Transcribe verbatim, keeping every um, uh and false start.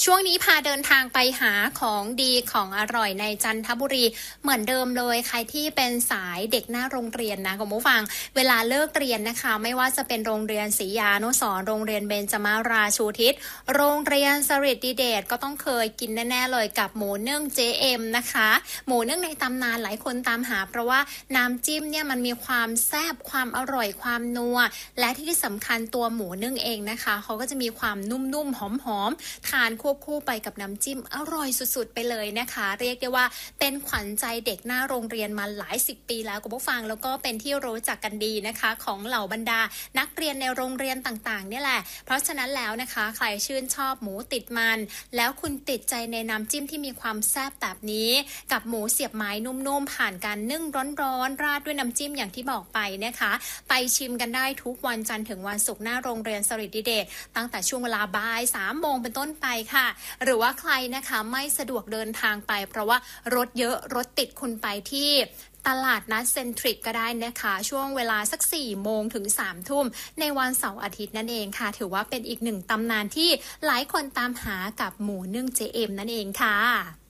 ช่วงนี้พาเดินทางไปหาของดีของอร่อยในจันทบุรีเหมือนเดิมเลยใครที่เป็นสายเด็กหน้าโรงเรียนนะคุณผู้ฟังเวลาเลิกเรียนนะคะไม่ว่าจะเป็นโรงเรียนศรียานุสรณ์โรงเรียนเบญจมาราชูทิศโรงเรียนสฤษฎิเดชก็ต้องเคยกินแน่ๆเลยกับหมูนึ่ง เจ เอ็ม นะคะหมูนึ่งในตำนานหลายคนตามหาเพราะว่าน้ำจิ้มเนี่ยมันมีความแซ่บความอร่อยความนัวและที่สำคัญตัวหมูนึ่งเองนะคะเขาก็จะมีความนุ่มๆหอมๆทานควบคู่ไปกับน้ำจิ้มอร่อยสุดๆไปเลยนะคะเรียกได้ว่าเป็นขวัญใจเด็กหน้าโรงเรียนมาหลายสิบปีแล้วคุณผู้ฟังแล้วก็เป็นที่รู้จักกันดีนะคะของเหล่าบรรดานักเรียนในโรงเรียนต่างๆนี่แหละเพราะฉะนั้นแล้วนะคะใครชื่นชอบหมูติดมันแล้วคุณติดใจในน้ำจิ้มที่มีความแซ่บแบบนี้กับหมูเสียบไม้นุ่มๆผ่านการนึ่งร้อนๆราดด้วยน้ำจิ้มอย่างที่บอกไปนะคะไปชิมกันได้ทุกวันจันทร์ถึงวันศุกร์หน้าโรงเรียนสฤษฎิเดชตั้งแต่ช่วงเวลาบ่ายสามโมงเป็นต้นไปค่ะหรือว่าใครนะคะไม่สะดวกเดินทางไปเพราะว่ารถเยอะรถติดคุณไปที่ตลาดนัดเซ็นทริกก็ได้นะคะช่วงเวลาสักสี่โมงถึงสามทุ่มในวันเสาร์อาทิตย์นั่นเองค่ะถือว่าเป็นอีกหนึ่งตำนานที่หลายคนตามหากับหมูนึ่ง เจ เอ็ม นั่นเองค่ะ